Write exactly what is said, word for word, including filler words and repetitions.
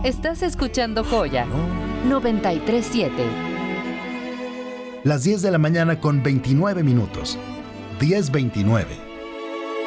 Estás escuchando Joya noventa y tres punto siete. Las diez de la mañana con veintinueve minutos. diez veintinueve.